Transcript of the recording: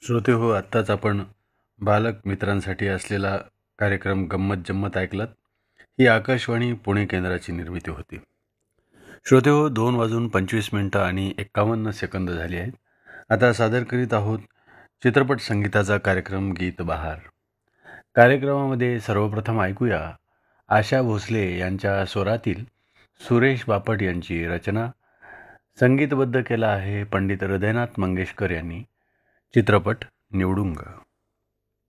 श्रोते हो, आत्ताच आपण बालक मित्रांसाठी असलेला कार्यक्रम गंमत जम्मत ऐकलात. ही आकाशवाणी पुणे केंद्राची निर्मिती होती. श्रोते हो, 2:25 आणि 51 झाली आहेत. आता सादर करीत आहोत चित्रपट संगीताचा कार्यक्रम गीत बहार. कार्यक्रमामध्ये सर्वप्रथम ऐकूया आशा भोसले यांच्या स्वरातील सुरेश बापट यांची रचना. संगीतबद्ध केला आहे पंडित हृदयनाथ मंगेशकर यांनी. चित्रपट निवडुंग.